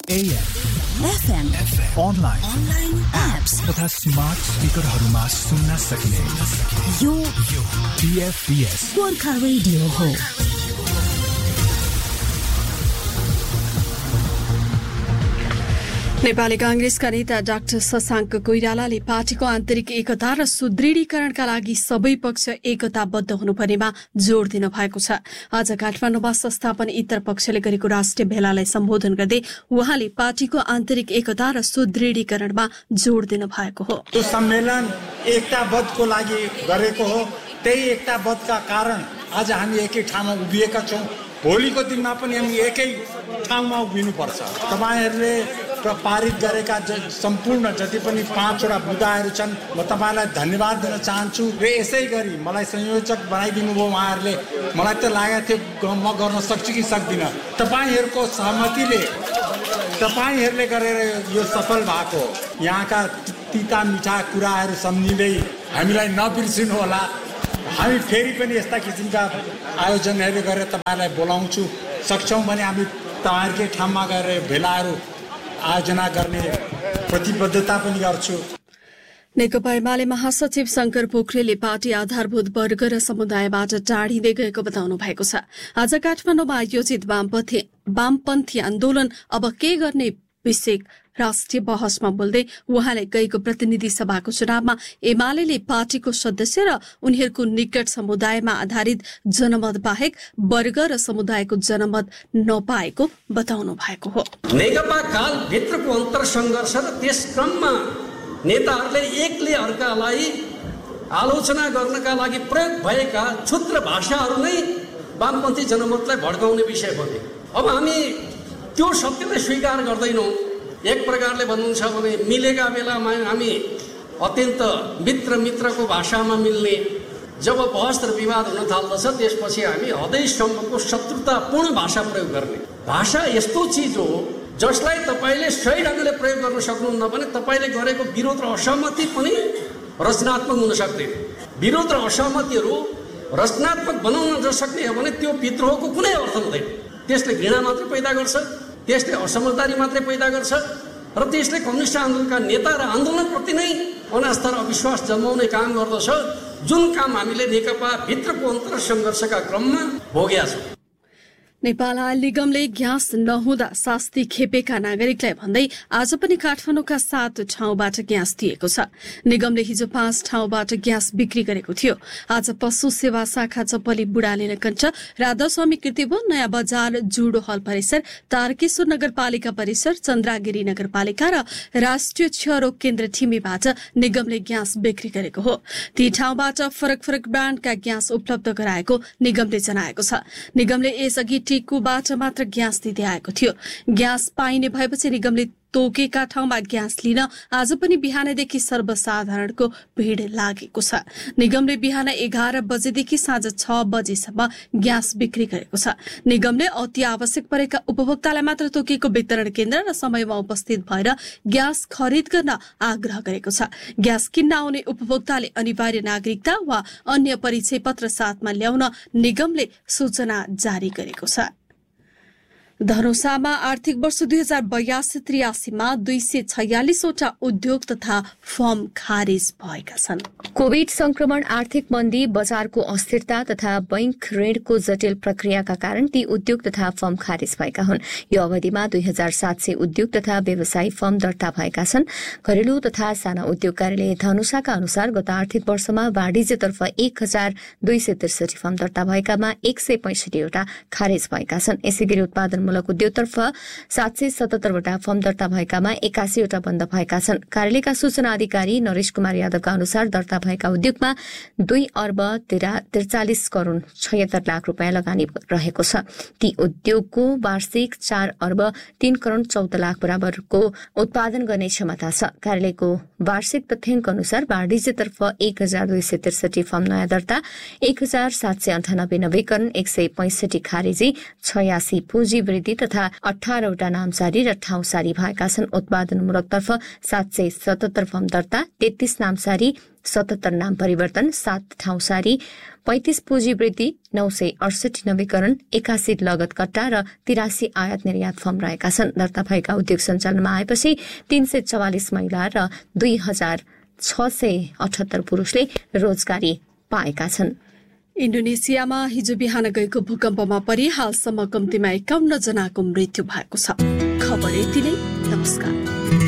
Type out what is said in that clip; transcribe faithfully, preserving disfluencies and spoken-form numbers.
A M, F M, online, online apps तथा smart स्पिकरहरूमा सुन्न सक्ने यो T F B S Gorkha radio हो। नेपाली कांग्रेसका नेता डाक्टर शशाङ्क कोइरालाले पार्टीको आन्तरिक एकता र सुदृढीकरणका लागि सबै पक्ष एकताबद्ध हुनुपर्नेमा जोड़ दिनु भएको छ। आज काठमाडौँमा संस्थापन इतर पक्षले गरेको राष्ट्रिय भेलालाई सम्बोधन गर्दै उहाँले पार्टीको आन्तरिक एकता र सुदृढीकरणमा जोड़ दिनु भएको हो। त्यो सम्मेलन एकताबद्धको लागि गरेको हो। त्यही एकताबद्धका कारण आज हामी एकै ठाउँमा उभिएका छौं। भोलिको दिनमा पनि हामी एकै ठाउँमा उभिनुपर्छ। तपाईहरुले पारित गरेका सम्पूर्ण जति पनि पाँचवटा मुद्दाहरू छन्, म तपाईलाई धन्यवाद दिन चाहन्छु। र यसै गरी मलाई संयोजक बनाइदिनु भयो उहाँहरूले। मलाई त लागेको थियो म गर्न सक्छु कि सक्दिनँ। तपाईहरुको सहमतिले तपाईहरुले गरेर यो सफल भएको। यहाँका तिता मिठा कुराहरू सम्झिँदै हामीलाई नबिर्सिनु होला। हामी फेरि पनि यस्ता किसिमका आयोजनहरू गरेर तपाईलाई बोलाउँछु। सक्छौं भने हामी तपाईहरुकै ठाउँमा गएर भेलाहरू आयोजना गर्ने प्रतिबद्धता पनि गर्छु। नेकपा एमाले महासचिव शंकर पोखरेलले पार्टी आधारभूत वर्ग र समुदायबाट टाढिँदै गएको बताउनु भएको छ। आज काठमाडौँमा आयोजित वामपन्थी वामपन्थी आन्दोलन अब के गर्ने विषय राष्ट्रिय बहसमा बोल्दै उहाँले गएको प्रतिनिधि सभाको चुनावमा एमाले पार्टीको सदस्य र उनीहरूको निकट समुदायमा आधारित जनमत बाहेक वर्ग र समुदायको जनमत नपाएको बताउनु भएको हो। नेकपा काल भित्रको अन्तर संघर्ष र त्यस क्रममा नेताहरूले एकले अर्कालाई आलोचना गर्नका लागि प्रयोग भएका क्षुद्र भाषाहरू नै वामपन्थी जनमतलाई भड्काउने विषय बने। अब हामी त्यो सत्यलाई स्वीकार गर्दैनौं। एक प्रकारले भन्नुहुन्छ भने मिलेका बेलामा हामी अत्यन्त मित्र मित्रको भाषामा मिल्ने, जब बहस र विवाद हुन थाल्दछ त्यसपछि हामी हदैसम्मको शत्रुतापूर्ण भाषा प्रयोग गर्ने। भाषा यस्तो चिज हो जसलाई तपाईले सही ढंगले प्रयोग गर्न सक्नुहुन्न भने तपाईले गरेको विरोध र असहमति पनि रचनात्मक हुन सक्दैन। विरोध र असहमतिहरू रचनात्मक बनाउन नसक्ने हो भने त्यो विद्रोहको कुनै अर्थ हुँदैन। त्यसले घृणा मात्र पैदा गर्छ, त्यसले असमझदारी मात्रै पैदा गर्छ र त्यसले कम्युनिस्ट आन्दोलनका नेता र आन्दोलनप्रति नै अनास्था र अविश्वास जन्माउने काम गर्दछ, जुन काम हामीले नेकपा भित्रको अन्तर संघर्षका क्रममा भोगेका छौं। नेपाल आयल निगमले ग्यास नहुँदा शास्ति खेपेका नागरिकलाई भन्दै आज पनि काठमाडौँका सात ठाउँबाट ग्यास दिएको छ। निगमले हिजो पाँच ठाउँबाट ग्यास बिक्री गरेको थियो। आज पशु सेवा शाखा चपली बुढाले कण्ठ, राधास्वामी कृतिवन, नयाँ बजार, जुडो हल परिसर, तारकेश्वर नगरपालिका परिसर, चन्द्रागिरी नगरपालिका र राष्ट्रिय क्षयरोग केन्द्र ठिमीबाट निगमले ग्यास बिक्री गरेको हो। ती ठाउँबाट फरक फरक ब्रान्डका ग्यास उपलब्ध गराएको निगमले जनाएको छ। निगमले यसअघि टिकुबाट मात्र ग्यास दिँदै आएको थियो। ग्यास पाइने भएपछि निगमले तोकेका ठाउँमा ग्यास लिन आज पनि बिहानैदेखि सर्वसाधारणको भीड़ लागेको छ। निगमले बिहान एघार बजेदेखि साँझ छ बजेसम्म ग्यास बिक्री गरेको छ। निगमले अति आवश्यक परेका उपभोक्तालाई मात्र तोकेको वितरण केन्द्र र समयमा उपस्थित भएर ग्यास खरिद गर्न आग्रह गरेको छ। ग्यास किन्न आउने उपभोक्ताले अनिवार्य नागरिकता वा अन्य परिचय पत्र साथमा ल्याउन निगमले सूचना जारी गरेको छ। धनुषामा आर्थिक वर्ष दुई हजार बयासी त्रियासीमा दुई सय छयालिसवटा उद्योग तथा फर्म खारेज भएका छन्। कोविड संक्रमण, आर्थिक मन्दी, बजारको अस्थिरता तथा बैंक ऋणको जटिल प्रक्रियाका कारण ती उद्योग तथा फर्म खारेज भएका हुन्। यो अवधिमा दुई हजार सात सय उद्योग तथा व्यवसायी फर्म दर्ता भएका छन्। घरेलु तथा साना उद्योग कार्यालय धनुषाका अनुसार गत आर्थिक वर्षमा वाणिज्यतर्फ एक हजार दुई सय त्रिसठी फर्म दर्ता भएकामा एक सय पैंसठीवटा खारेज भएका छन्। यसै गरी उत्पादन मूलक उद्योगतर्फ सात सय सतहत्तरवटा फर्म दर्ता भएकामा एकासीवटा बन्द भएका छन्। कार्यालयका सूचना अधिकारी नरेश कुमार यादवका अनुसार दर्ता भएका उद्योगमा दुई अर्ब त्रिचालिस करोड़ छयत्तर लाख रुपियाँ लगानी रहेको छ। ती उद्योगको वार्षिक चार अर्ब तीन करोड़ चौध लाख बराबरको उत्पादन गर्ने क्षमता छ। कार्यालयको वार्षिक तथ्याङ्क अनुसार वाणिज्यतर्फ एक हजार दुई सय त्रिसठी फर्म नयाँ दर्ता, एक हजार सात सय अन्ठानब्बे नवीकरण, एक सय पैंसठी खारेजी, छयासी पुँजी वृद्धि तथा अठारवटा नामसारी र ठाउँसारी भएका छन्। उत्पादनमूलकतर्फ सात सय सतहत्तर फर्म दर्ता, तेत्तीस नामसारी, सतहत्तर नाम परिवर्तन, सात ठाउँसारी, पैंतिस पुँजी वृद्धि, नौ सय अडसठी नवीकरण, एकासी लगत कट्टा र तिरासी आयात निर्यात फर्म रहेका छन्। दर्ता भएका उद्योग सञ्चालनमा आएपछि तीन सय चौवालिस महिला र दुई हजार छ सय अठहत्तर पुरुषले रोजगारी पाएका छन्। इन्डोनेसियामा हिजो बिहान गएको भूकम्पमा परि हालसम्म कम्तीमा एकाउन्न जनाको मृत्यु भएको छ। खबर यति नै। नमस्कार।